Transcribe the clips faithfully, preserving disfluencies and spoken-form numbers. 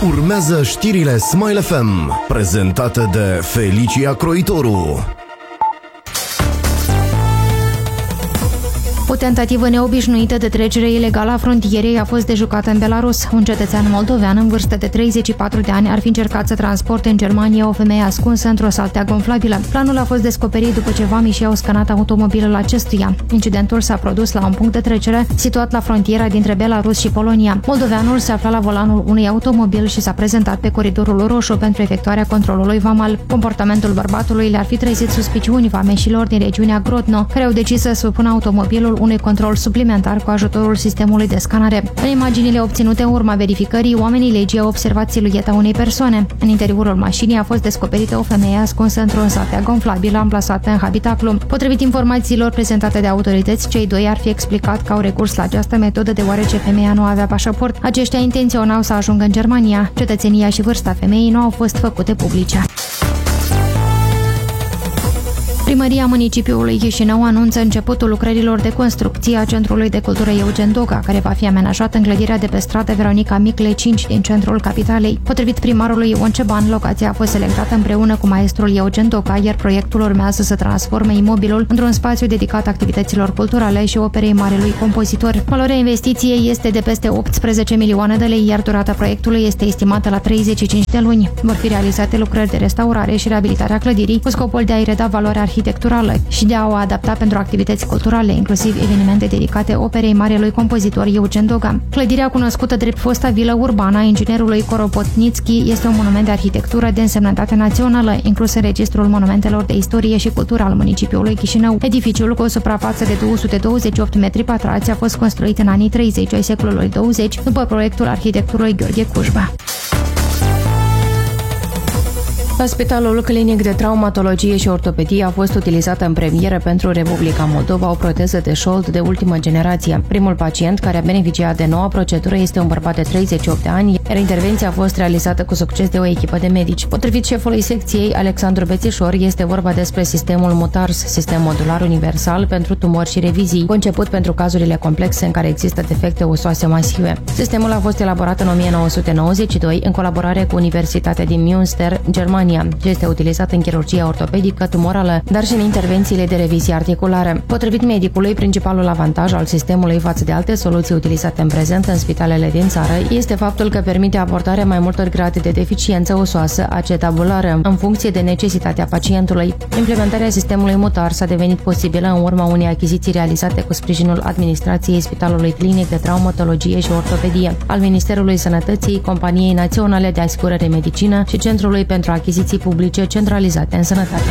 Urmează știrile Smile F M, prezentate de Felicia Croitoru. O tentativă neobișnuită de trecere ilegală a frontierei a fost dejucată în Belarus. Un cetățean moldovean în vârstă de treizeci și patru de ani ar fi încercat să transporte în Germania o femeie ascunsă într-o saltea gonflabilă. Planul a fost descoperit după ce vamișii au scanat automobilul acestuia. Incidentul s-a produs la un punct de trecere situat la frontiera dintre Belarus și Polonia. Moldoveanul se afla la volanul unui automobil și s-a prezentat pe coridorul roșu pentru efectuarea controlului vamal. Comportamentul bărbatului le-ar fi trezit suspiciuni vameșilor din regiunea Grodno, care au decis să supună automobilul unui control suplimentar cu ajutorul sistemului de scanare. În imaginile obținute în urma verificării, oamenii legii au observat silueta unei persoane. În interiorul mașinii a fost descoperită o femeie ascunsă într-o saltea gonflabilă amplasată în habitaclu. Potrivit informațiilor prezentate de autorități, cei doi ar fi explicat că au recurs la această metodă deoarece femeia nu avea pașaport. Aceștia intenționau să ajungă în Germania. Cetățenia și vârsta femeii nu au fost făcute publice. Primăria municipiului Chișinău anunță începutul lucrărilor de construcție a Centrului de Cultură Eugen Doga, care va fi amenajat în clădirea de pe stradă Veronica Micle cinci din centrul capitalei. Potrivit primarului Ion Ceban, locația a fost selectată împreună cu maestrul Eugen Doga, iar proiectul urmează să transforme imobilul într-un spațiu dedicat activităților culturale și operei marelui compozitor. Valoarea investiției este de peste optsprezece milioane de lei, iar durata proiectului este estimată la treizeci și cinci de luni. Vor fi realizate lucrări de restaurare și reabilitarea clădirii cu scopul de a-i reda valoarea arhitecturală și de a o adapta pentru activități culturale, inclusiv evenimente dedicate operei marelui compozitor Eugen Doga. Clădirea, cunoscută drept fosta vilă urbană a inginerului Koropotnitski, este un monument de arhitectură de însemnătate națională, inclus în registrul monumentelor de istorie și cultură al municipiului Chișinău. Edificiul, cu o suprafață de două sute douăzeci și opt metri pătrați, a fost construit în anii treizeci ai secolului douăzeci, după proiectul arhitectului Gheorghe Cujba. La Spitalul Clinic de Traumatologie și Ortopedie a fost utilizată în premieră pentru Republica Moldova o proteză de șold de ultimă generație. Primul pacient care a beneficiat de noua procedură este un bărbat de treizeci și opt de ani, iar intervenția a fost realizată cu succes de o echipă de medici. Potrivit șefului secției, Alexandru Bețișor, este vorba despre sistemul MUTARS, sistem modular universal pentru tumori și revizii, conceput pentru cazurile complexe în care există defecte osoase masive. Sistemul a fost elaborat în o mie nouă sute nouăzeci și doi în colaborare cu Universitatea din Münster, Germania, și este utilizat în chirurgia ortopedică, tumorală, dar și în intervențiile de revizie articulară. Potrivit medicului, principalul avantaj al sistemului față de alte soluții utilizate în prezent în spitalele din țară este faptul că permite abordarea mai multor grade de deficiență osoasă acetabulară, în funcție de necesitatea pacientului. Implementarea sistemului MUTARS a devenit posibilă în urma unei achiziții realizate cu sprijinul administrației Spitalului Clinic de Traumatologie și Ortopedie, al Ministerului Sănătății, Companiei Naționale de Asigurare Medicină și Centrului pentru Achiziții publice centralizate în sănătate.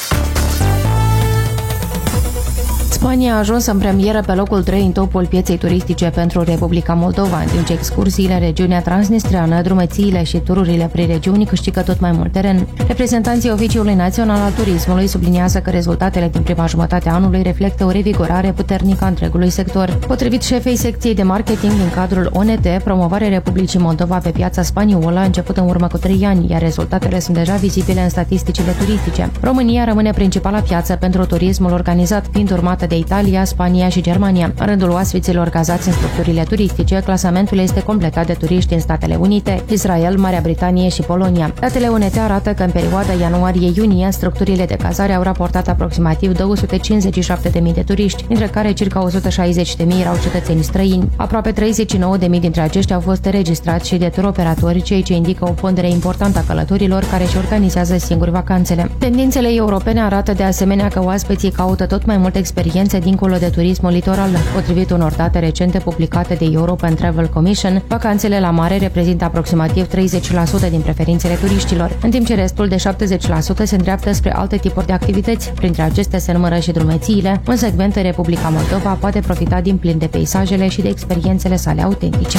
Spania a ajuns în premieră pe locul trei în topul pieței turistice pentru Republica Moldova, în timp ce excursiile în regiunea transnistreană, drumețiile și tururile prin regiuni câștigă tot mai mult teren. Reprezentanții Oficiului Național al Turismului subliniază că rezultatele din prima jumătate a anului reflectă o revigorare puternică a întregului sector. Potrivit șefei secției de marketing din cadrul O N T, promovarea Republicii Moldova pe piața spaniolă a început în urmă cu trei ani, iar rezultatele sunt deja vizibile în statisticile turistice. România rămâne principala piață pentru turismul organizat, fiind urmată de Italia, Spania și Germania. În rândul oaspeților cazați în structurile turistice, clasamentul este completat de turiști din Statele Unite, Israel, Marea Britanie și Polonia. Datele O N T arată că în perioada ianuarie-iunie, structurile de cazare au raportat aproximativ două sute cincizeci și șapte de mii de turiști, dintre care circa o sută șaizeci de mii erau cetățeni străini. Aproape treizeci și nouă de mii dintre aceștia au fost înregistrați și de turoperatori, ceea ce indică o pondere importantă a călătorilor care își organizează singuri vacanțele. Tendințele europene arată de asemenea că oaspeții caută tot mai multe experiențe dincolo de turismul litoral. Potrivit unor date recente publicate de European Travel Commission, vacanțele la mare reprezintă aproximativ treizeci la sută din preferințele turiștilor, în timp ce restul de șaptezeci la sută se îndreaptă spre alte tipuri de activități. Printre acestea se numără și drumețiile, un segment în Republica Moldova poate profita din plin de peisajele și de experiențele sale autentice.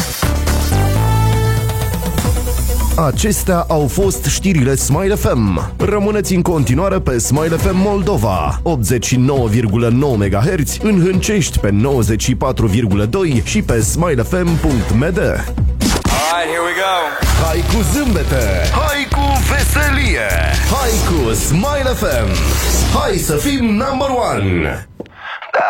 Acestea au fost știrile Smile F M. Rămâneți în continuare pe Smile F M Moldova, optzeci și nouă virgulă nouă megahertz, în Hâncești pe nouăzeci și patru virgulă doi și pe smile f m punct m d. Alright, here we go. Hai cu zâmbete, hai cu veselie, hai cu Smile F M. Hai să fim number one.